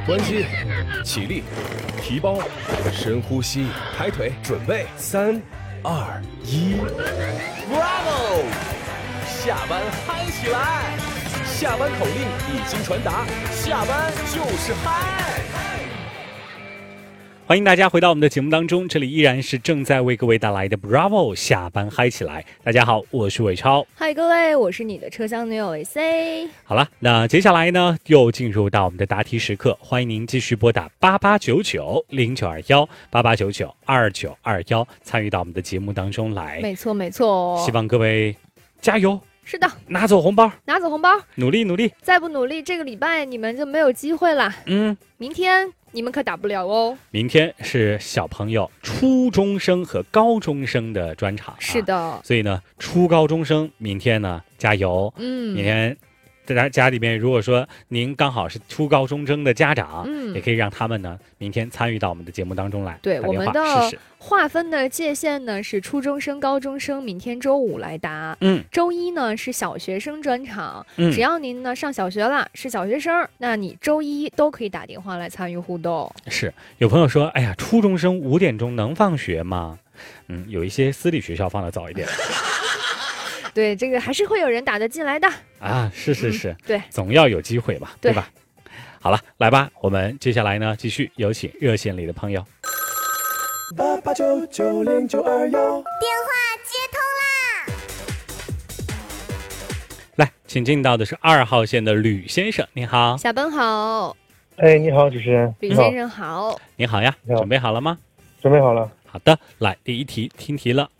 关机，起立，提包，深呼吸，抬腿，准备，3、2、1 ，Bravo！ 下班嗨起来！下班口令已经传达，下班就是嗨！ 欢迎大家回到我们的节目当中，这里依然是正在为各位带来的 Bravo 下班嗨起来。大家好，我是伟超。 嗨，各位，我是你的车厢女友 AC。 好了，那接下来呢，又进入到我们的答题时刻，欢迎您继续拨打8899-0921，8899-2921，参与到我们的节目当中来。 没错，没错。 希望各位加油。 是的， 拿走红包， 拿走红包， 努力努力， 再不努力，这个礼拜你们就没有机会了。明天你们可打不了哦。明天是小朋友初中生和高中生的专场， 是的， 所以呢，初高中生明天呢加油。明天在家里面，如果说您刚好是初高中生的家长，也可以让他们呢明天参与到我们的节目当中来。 对，我们的划分的界限呢是初中生、高中生，明天周五来答。周一呢是小学生专场，只要您呢上小学了，是小学生，那你周一都可以打电话来参与互动。 是，有朋友说，哎呀，初中生5点钟能放学吗？有一些私立学校放得早一点。 对，这个还是会有人打得进来的啊！是， 对， 总要有机会吧，对吧？好了，来吧，我们接下来呢，继续有请热线里的朋友。 88990921，电话接通啦！ 来，请进到的是2号线的吕先生，你好。 下班好。 哎，你好，主持人。 吕先生好。 你好呀，准备好了吗？ 准备好了。 好的，来，第一题，听题了。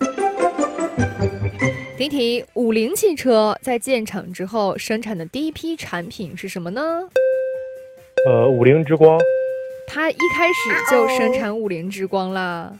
第一题，五菱汽车在建厂之后生产的第一批产品是什么呢？ 五菱之光。 它一开始就生产五菱之光啦。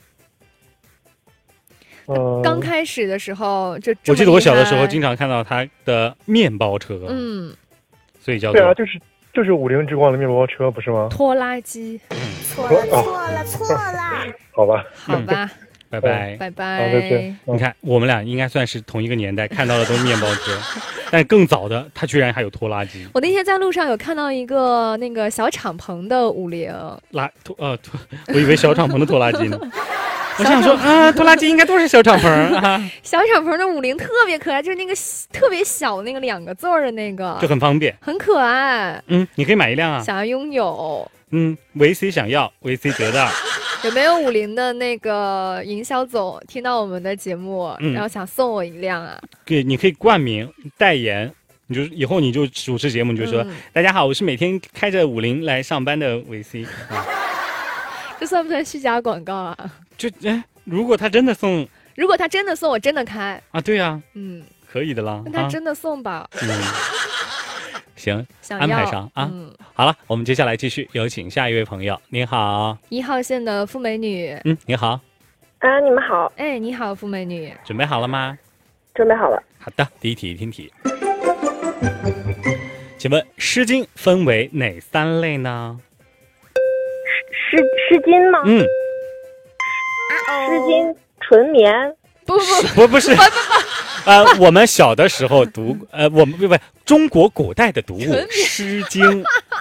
刚开始的时候就我记得我小的时候经常看到它的面包车，所以叫做对啊，就是五菱之光的面包车，不是吗？ 拖拉机。 错了。 好吧。 拜拜。 好，再见。 你看，我们俩应该算是同一个年代看到的都是面包车，但更早的，它居然还有拖拉机。 我那天在路上有看到一个那个小敞篷的五菱， 我以为小敞篷的拖拉机呢。我想说啊，拖拉机应该都是小敞篷啊。 小敞篷的五菱特别可爱，就是那个特别小那个2个座的那个， 就很方便， 很可爱。 你可以买一辆啊。 想要拥有。 VC 想要 VC 得到。 有没有五菱的那个营销总听到我们的节目，然后想送我一辆啊？ 对，你可以冠名代言，你就以后你就主持节目，你就说、大家好，我是每天开着五菱来上班的 VC 这算不算虚假广告啊？ 如果他真的送， 我真的开啊，对啊，可以的啦。 那他真的送吧？ 行，安排上啊。好了，我们接下来继续有请下一位朋友。你好 ，1号线的富美女。 你好。 你们好。 哎，你好，富美女。 准备好了吗？ 准备好了。 好的，第一题，听题。请问《诗经》分为哪3类呢？ 诗经吗？诗经纯棉。 不是。我们小的时候读，我们不中国古代的读物《诗经》